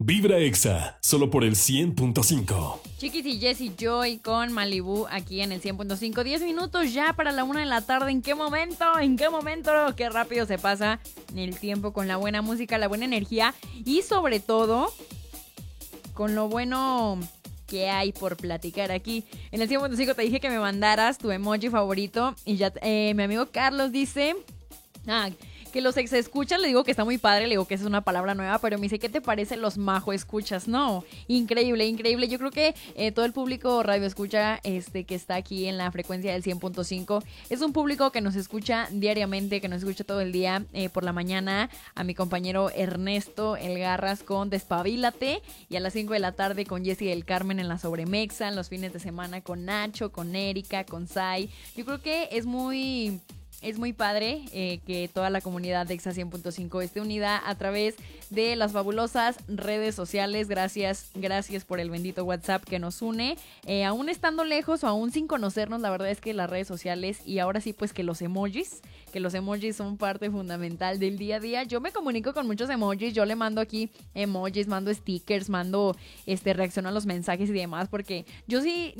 Vibra Exa, solo por el 100.5. Chiquis y Jessie Joy con Malibú aquí en el 100.5. 10 minutos ya para la 1 de la tarde. ¿En qué momento? ¿En qué momento? Qué rápido se pasa el tiempo con la buena música, la buena energía y sobre todo con lo bueno que hay por platicar aquí. En el 100.5 te dije que me mandaras tu emoji favorito y ya mi amigo Carlos dice... que los ex escuchas, le digo que está muy padre, le digo que esa es una palabra nueva, pero me dice, ¿qué te parece los majo escuchas? No, increíble, increíble. Yo creo que todo el público radio escucha que está aquí en la frecuencia del 100.5 es un público que nos escucha diariamente, que nos escucha todo el día por la mañana. A mi compañero Ernesto El Garras con Despabilate y a las 5 de la tarde con Jessie del Carmen en la Sobremexa, en los fines de semana con Nacho, con Erika, con Sai. Yo creo que es muy padre que toda la comunidad de Exa 100.5 esté unida a través de las fabulosas redes sociales. Gracias por el bendito WhatsApp que nos une. Aún estando lejos o aún sin conocernos, la verdad es que las redes sociales y ahora sí pues que los emojis son parte fundamental del día a día. Yo me comunico con muchos emojis, yo le mando aquí emojis, mando stickers, reacciono a los mensajes y demás porque yo sí,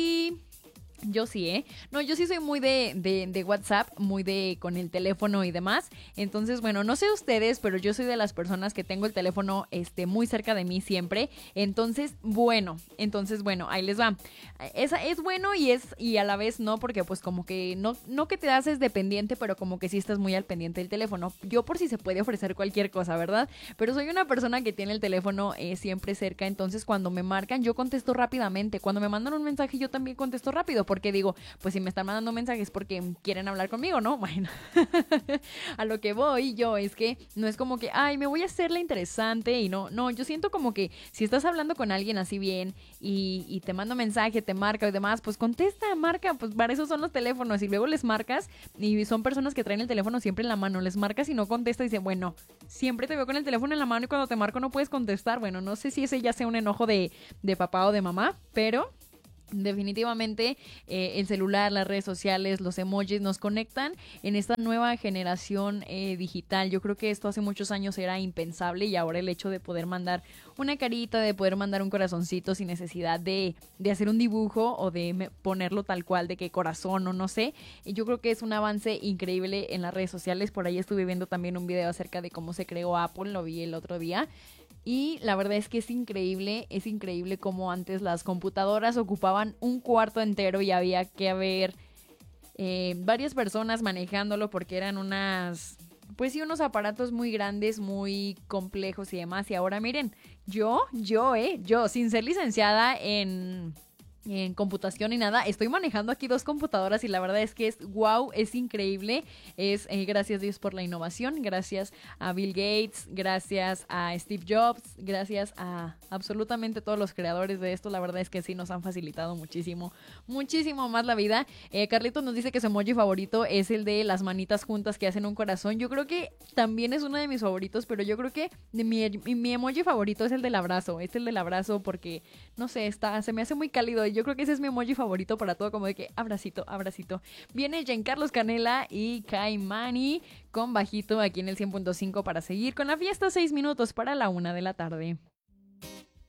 No, yo sí soy muy de WhatsApp, muy de con el teléfono y demás. Entonces, bueno, no sé ustedes, pero yo soy de las personas que tengo el teléfono muy cerca de mí siempre. Entonces, bueno, ahí les va. Es bueno y a la vez no, porque pues como que no que te haces dependiente, pero como que sí estás muy al pendiente del teléfono. Yo por si se puede ofrecer cualquier cosa, ¿verdad? Pero soy una persona que tiene el teléfono siempre cerca, entonces cuando me marcan yo contesto rápidamente. Cuando me mandan un mensaje yo también contesto rápido. Porque digo, pues si me están mandando mensajes porque quieren hablar conmigo, ¿no? Bueno, a lo que voy yo es que no es como que, me voy a hacerle interesante y no, yo siento como que si estás hablando con alguien así bien y te manda mensaje, te marca y demás, pues contesta, marca, pues para eso son los teléfonos y luego les marcas y son personas que traen el teléfono siempre en la mano, les marcas y no contesta y dicen, bueno, siempre te veo con el teléfono en la mano y cuando te marco no puedes contestar. Bueno, no sé si ese ya sea un enojo de papá o de mamá, pero... definitivamente el celular, las redes sociales, los emojis nos conectan en esta nueva generación digital. Yo creo que esto hace muchos años era impensable y ahora el hecho de poder mandar una carita, de poder mandar un corazoncito sin necesidad de hacer un dibujo o de ponerlo tal cual de que corazón o no sé, yo creo que es un avance increíble en las redes sociales. Por ahí estuve viendo también un video acerca de cómo se creó Apple, lo vi el otro día. Y la verdad es que es increíble cómo antes las computadoras ocupaban un cuarto entero y había que haber varias personas manejándolo porque eran unos aparatos muy grandes, muy complejos y demás. Y ahora miren, yo sin ser licenciada en computación y nada, estoy manejando aquí 2 computadoras y la verdad es que es increíble. Es gracias a Dios por la innovación, gracias a Bill Gates, gracias a Steve Jobs, gracias a absolutamente todos los creadores de esto. La verdad es que sí nos han facilitado muchísimo más la vida. Carlitos nos dice que su emoji favorito es el de las manitas juntas que hacen un corazón. Yo creo que también es uno de mis favoritos, pero yo creo que mi emoji favorito es el del abrazo. Es el del abrazo porque, no sé, se me hace muy cálido. Yo creo que ese es mi emoji favorito para todo, como de que abracito. Viene Giancarlos Canela y Caimani con bajito aquí en el 100.5 para seguir con la fiesta. 6 minutos para la 1 de la tarde.